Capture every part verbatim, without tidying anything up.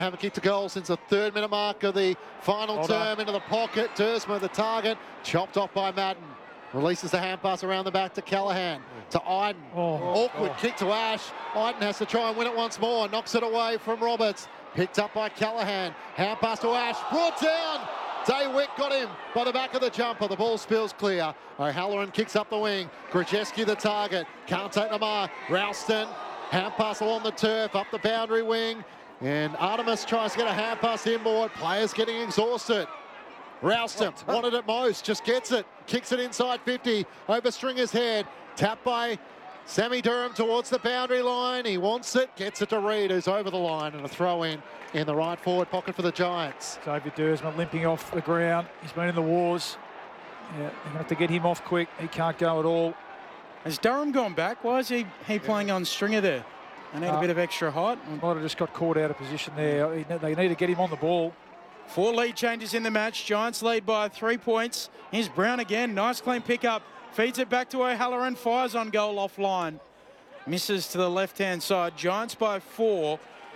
Haven't kicked a goal since the third minute mark of the final Well term. done. Into the pocket. Duursma, the target, chopped off by Madden. Releases the hand pass around the back to Callaghan. To Iden. Oh, Awkward oh. kick to Ash. Iden has to try and win it once more. Knocks it away from Roberts. Picked up by Callaghan. Hand pass to Ash. Brought down. Daywick got him by the back of the jumper. The ball spills clear. O'Halloran kicks up the wing. Grzeski the target. Can't take the mark. Ralston. Hand pass along the turf. Up the boundary wing. And Artemis tries to get a hand pass inboard. Players getting exhausted. Ralston wanted it most, just gets it. Kicks it inside fifty, over Stringer's head. Tapped by Sammy Durham towards the boundary line. He wants it, gets it to Reid, who's over the line. And a throw in in the right forward pocket for the Giants. Xavier Duursma limping off the ground. He's been in the wars. Yeah, they're going to have to get him off quick. He can't go at all. Has Durham gone back? Why is he, he playing on Stringer there? They need Uh, a bit of extra height. Might have just got caught out of position there. He- They need to get him on the ball. Four lead changes in the match. Giants lead by three points. Here's Brown again. Nice clean pickup. Feeds it back to O'Halloran. Fires on goal offline. Misses to the left-hand side. Giants by four.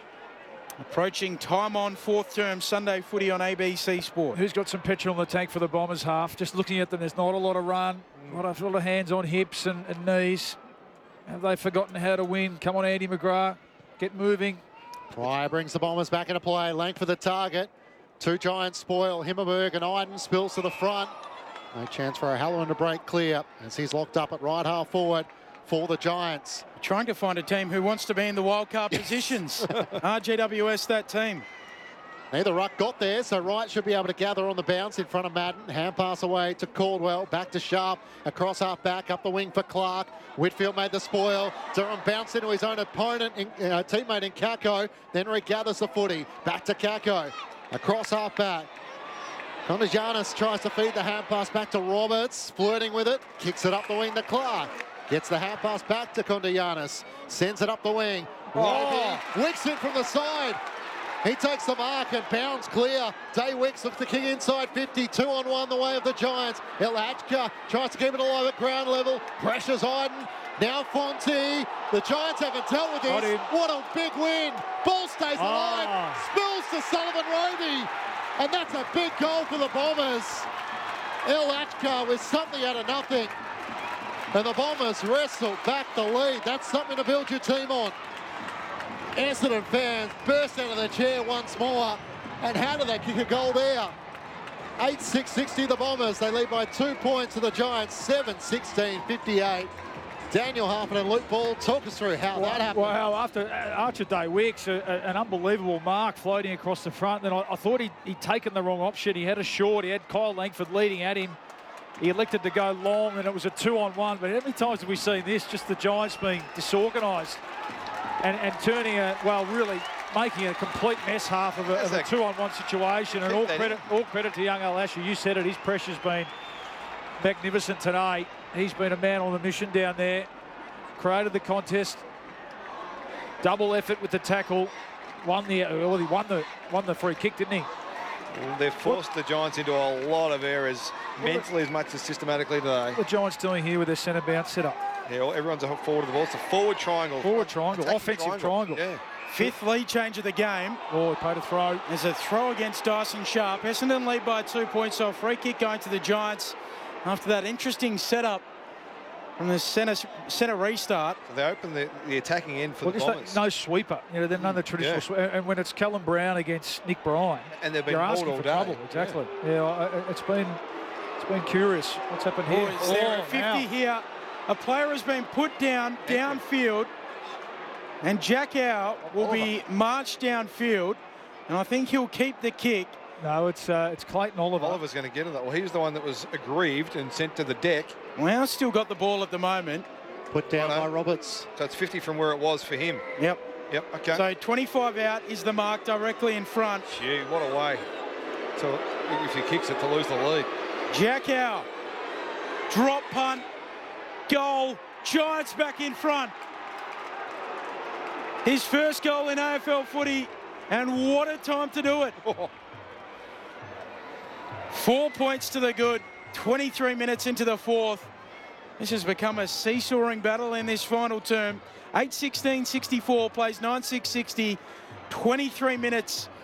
Approaching time on fourth term Sunday footy on A B C Sport. Who's got some petrol in the tank for the Bombers half? Just looking at them, there's not a lot of run. A lot of, a lot of hands on hips and, and knees. Have they forgotten how to win? Come on, Andy McGrath. Get moving. Pryor brings the Bombers back into play. Length for the target. Two Giants spoil. Himmelberg and Iden spills to the front. No chance for O'Halloran to break clear as he's locked up at right half forward for the Giants. Trying to find a team who wants to be in the wildcard positions. R G W S, that team. Neither ruck got there, so Wright should be able to gather on the bounce in front of Madden. Hand pass away to Caldwell, back to Sharp, across half back, up the wing for Clark. Whitfield made the spoil. Durham bounced into his own opponent, in, uh, teammate in Kako, then regathers the footy. Back to Kako, across half back. Kondagianis tries to feed the hand pass back to Roberts, flirting with it, kicks it up the wing to Clark. Gets the hand pass back to Kondagianis, sends it up the wing. Oh. Wicks it from the side. He takes the mark and bounds clear. Day Wicks looks to kick inside fifty, two on one the way of the Giants. Elachka tries to keep it alive at ground level, pressures Iden. Now Fonte. The Giants haven't dealt with Got this. him. What a big win. Ball stays alive, Ah. spills to Sullivan Roby. And that's a big goal for the Bombers. Elachka with something out of nothing. And the Bombers wrestle back the lead. That's something to build your team on. Essendon fans burst out of their chair once more. And how did they kick a goal there? eight six sixty the Bombers. They lead by two points to the Giants, seven sixteen fifty-eight. Daniel Harpin and Luke Ball, talk us through how that happened. Well, after uh, Archer Day Wicks, a, a, an unbelievable mark floating across the front. Then I, I thought he'd, he'd taken the wrong option. He had a short. He had Kyle Langford leading at him. He elected to go long, and it was a two-on-one. But how many times have we seen this? Just the Giants being disorganised and, and turning a, well, really making a complete mess half of a, of a two-on-one situation. And all credit, all credit to young Alasha. You said it, his pressure's been magnificent today. He's been a man on the mission down there. Created the contest. Double effort with the tackle. Won the, well, he won the, won the free kick, didn't he? Well, they've forced the Giants into a lot of errors, mentally as much as systematically today. What the Giants doing here with their centre bounce setup? Yeah, well, everyone's a forward of the ball. It's a forward triangle. Forward triangle, Attacking offensive triangle. Yeah. Fifth lead change of the game. Oh, he played a throw. There's a throw against Dyson Sharp. Essendon lead by two points, so a free kick going to the Giants after that interesting setup from the centre centre restart. So they open the, the attacking end for Well, the just Bombers. that, no sweeper. You know, they're none of the traditional. Yeah. Swe- and when it's Callum Brown against Nick Bryan, And they've been you're mauled asking all for day. trouble. Exactly. Yeah, I- I- it's been it's been curious what's happened here. Oh, is there a fifty now. here? A player has been put down downfield, and Jack Howe will be marched downfield, and I think he'll keep the kick. No, it's uh, it's Clayton Oliver. Oliver's going to get it. Well, he was the one that was aggrieved and sent to the deck. Well, still got the ball at the moment. Put down Righto. by Roberts. So it's fifty from where it was for him. Yep. Yep, okay. So twenty-five out is the mark directly in front. Gee, what a way. So if he kicks it to lose the lead. Jack Howe. Drop punt. Goal. Giants back in front. His first goal in A F L footy, and what a time to do it. Four points to the good. twenty-three minutes into the fourth. This has become a seesawing battle in this final term. eight sixteen sixty-four plays nine six sixty. twenty-three minutes